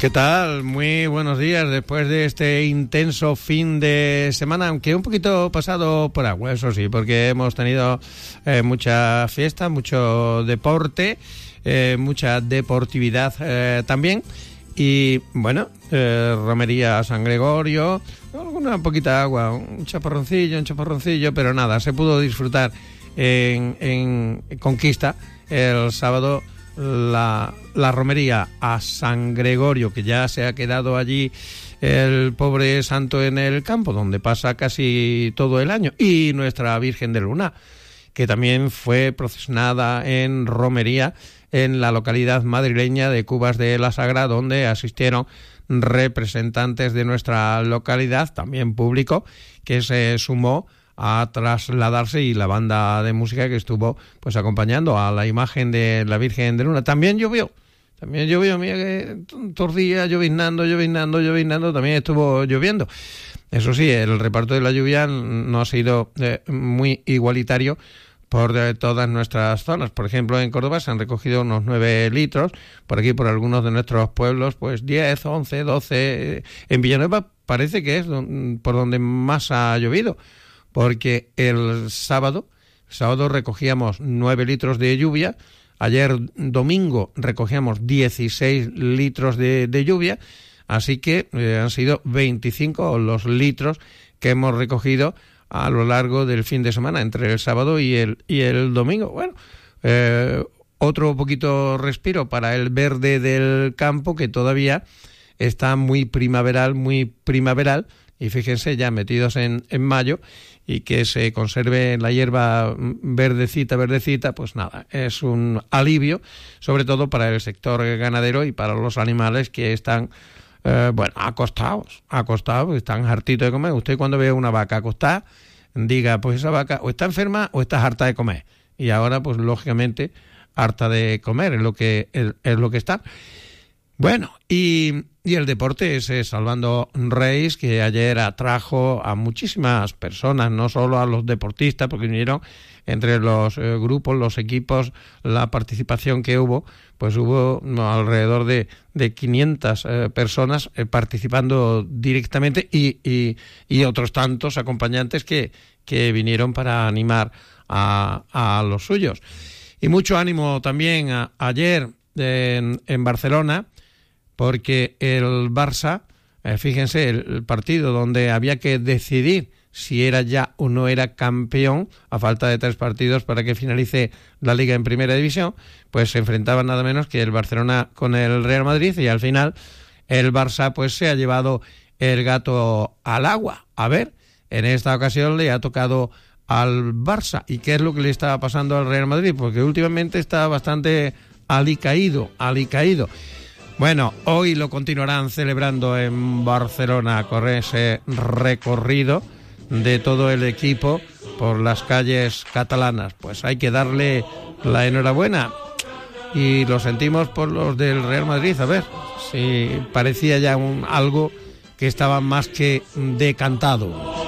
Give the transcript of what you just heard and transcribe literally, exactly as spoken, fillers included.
¿Qué tal? Muy buenos días después de este intenso fin de semana, aunque un poquito pasado por agua, eso sí, porque hemos tenido eh, mucha fiesta, mucho deporte, eh, mucha deportividad eh, también. Y bueno, eh, romería a San Gregorio, una poquita agua, un chaparroncillo, un chaparroncillo, pero nada, se pudo disfrutar en, en Conquista el sábado. La, la romería a San Gregorio, que ya se ha quedado allí el pobre santo en el campo, donde pasa casi todo el año, y nuestra Virgen de Luna, que también fue procesionada en romería en la localidad madrileña de Cubas de la Sagra, donde asistieron representantes de nuestra localidad, también público, que se sumó a trasladarse, y la banda de música que estuvo pues acompañando a la imagen de la Virgen de Luna. También llovió, también llovió, mira que todos los días lloviznando, lloviznando, lloviznando, también estuvo lloviendo. Eso sí, el reparto de la lluvia no ha sido eh, muy igualitario por eh, todas nuestras zonas. Por ejemplo, en Córdoba se han recogido unos nueve litros, por aquí por algunos de nuestros pueblos pues diez, once, doce. En Villanueva parece que es don, por donde más ha llovido, porque el sábado, el sábado recogíamos nueve litros de lluvia, ayer domingo recogíamos dieciséis litros de, de lluvia, así que eh, han sido veinticinco los litros que hemos recogido a lo largo del fin de semana, entre el sábado y el, y el domingo. Bueno, eh, otro poquito respiro para el verde del campo, que todavía está muy primaveral, muy primaveral, y fíjense, ya metidos en, en mayo, y que se conserve la hierba verdecita, verdecita, pues nada, es un alivio, sobre todo para el sector ganadero y para los animales que están, eh, bueno, acostados, acostados, están hartitos de comer. Usted cuando ve una vaca acostada, diga, pues esa vaca o está enferma o está harta de comer. Y ahora, pues lógicamente, harta de comer, es lo que, es, es lo que está. Bueno, y, y el deporte es eh, Salvando Reis, que ayer atrajo a muchísimas personas, no solo a los deportistas, porque vinieron entre los eh, grupos, los equipos, la participación que hubo, pues hubo no, alrededor de, de quinientas eh, personas eh, participando directamente, y, y, y otros tantos acompañantes que, que vinieron para animar a, a los suyos. Y mucho ánimo también a, ayer en, en Barcelona, porque el Barça, eh, fíjense, el, el partido donde había que decidir si era ya o no era campeón, a falta de tres partidos para que finalice la Liga en Primera División, pues se enfrentaban nada menos que el Barcelona con el Real Madrid, y al final el Barça pues se ha llevado el gato al agua. A ver, en esta ocasión le ha tocado al Barça. ¿Y qué es lo que le está pasando al Real Madrid? Porque últimamente está bastante alicaído, alicaído. Bueno, hoy lo continuarán celebrando en Barcelona, con ese recorrido de todo el equipo por las calles catalanas. Pues hay que darle la enhorabuena, y lo sentimos por los del Real Madrid. A ver, si parecía ya un, algo que estaba más que decantado.